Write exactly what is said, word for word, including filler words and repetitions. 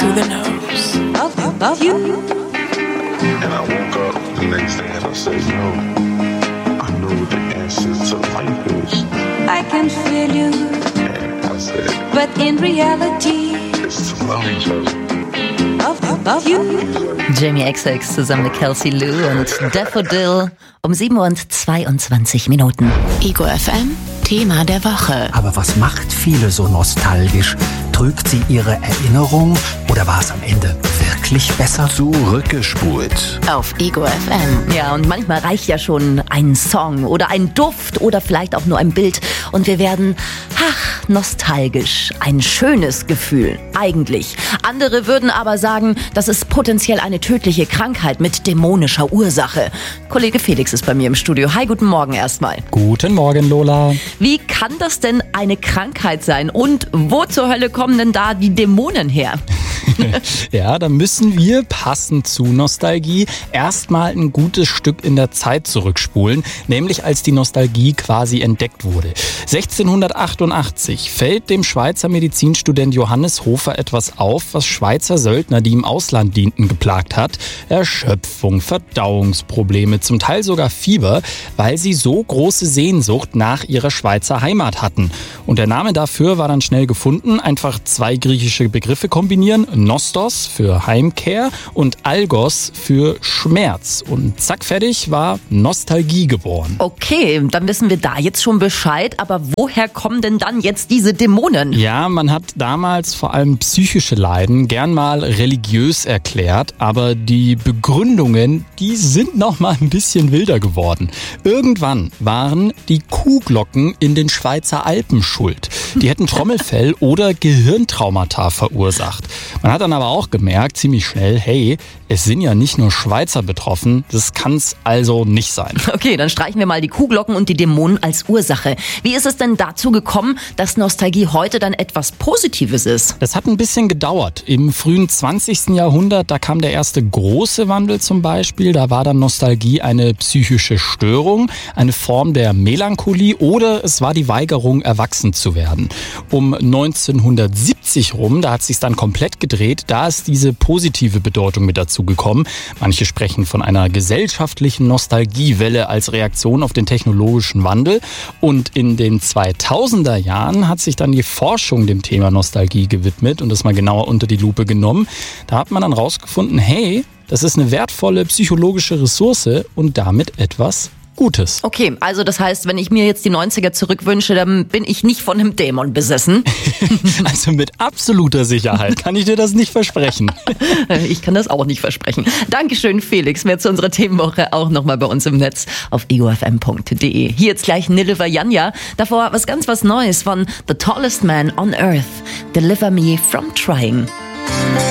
to the nose of, of you. And I woke up the next day and I said, yo, I know what the answer to life is. I can feel you, And I said, but in reality, it's to love each other. of, of, of you. Jamie Xx zusammen mit Kelsey Lou und Daffodil um sieben Uhr und zweiundzwanzig Minuten. Ego F M, Thema der Woche. Aber was macht viele so nostalgisch? Trügt sie ihre Erinnerung oder war es am Ende wirklich besser? Zurückgespult. Auf Ego F M. Ja, und manchmal reicht ja schon ein Song oder ein Duft oder vielleicht auch nur ein Bild und wir werden, ach, nostalgisch. Ein schönes Gefühl, eigentlich. Andere würden aber sagen, das ist potenziell eine tödliche Krankheit mit dämonischer Ursache. Kollege Felix ist bei mir im Studio. Hi, guten Morgen erstmal. Guten Morgen, Lola. Wie kann das denn eine Krankheit sein und wo zur Hölle kommen denn da die Dämonen her? Ja, da müssen wir, passend zu Nostalgie, erstmal ein gutes Stück in der Zeit zurückspulen, nämlich als die Nostalgie quasi entdeckt wurde. sechzehnhundertachtundachtzig fällt dem Schweizer Medizinstudent Johannes Hofer etwas auf, was Schweizer Söldner, die im Ausland dienten, geplagt hat. Erschöpfung, Verdauungsprobleme, zum Teil sogar Fieber, weil sie so große Sehnsucht nach ihrer Schweizer Heimat hatten. Und der Name dafür war dann schnell gefunden, einfach zwei griechische Begriffe kombinieren, Nostos für Heimkehr und Algos für Schmerz. Und zack, fertig war Nostalgie geboren. Okay, dann wissen wir da jetzt schon Bescheid, aber woher kommen denn dann jetzt diese Dämonen? Ja, man hat damals vor allem psychische Leiden gern mal religiös erklärt, aber die Begründungen, die sind noch mal ein bisschen wilder geworden. Irgendwann waren die Kuhglocken in den Schweizer Alpen schuld. Die hätten Trommelfell oder Gehirntraumata verursacht. Man hat dann aber auch gemerkt, ziemlich schnell, hey, es sind ja nicht nur Schweizer betroffen, das kann's also nicht sein. Okay, dann streichen wir mal die Kuhglocken und die Dämonen als Ursache. Wie ist es denn dazu gekommen, dass Nostalgie heute dann etwas Positives ist? Das hat ein bisschen gedauert. Im frühen zwanzigsten Jahrhundert, da kam der erste große Wandel zum Beispiel. Da war dann Nostalgie eine psychische Störung, eine Form der Melancholie oder es war die Weigerung, erwachsen zu werden. Um neunzehnhundertsiebzig rum, da hat sich's dann komplett gedreht, da ist diese positive Bedeutung mit dazu gekommen. Manche sprechen von einer gesellschaftlichen Nostalgiewelle als Reaktion auf den technologischen Wandel. Und in den zweitausender Jahren hat sich dann die Forschung dem Thema Nostalgie gewidmet und das mal genauer unter die Lupe genommen. Da hat man dann rausgefunden, hey, das ist eine wertvolle psychologische Ressource und damit etwas Gutes. Okay, also das heißt, wenn ich mir jetzt die neunziger zurückwünsche, dann bin ich nicht von einem Dämon besessen. Also mit absoluter Sicherheit kann ich dir das nicht versprechen. Ich kann das auch nicht versprechen. Dankeschön, Felix. Mehr zu unserer Themenwoche auch nochmal bei uns im Netz auf ego f m punkt d e. Hier jetzt gleich Nilüfer Janja. Davor was ganz was Neues von The Tallest Man on Earth. Deliver Me from Trying.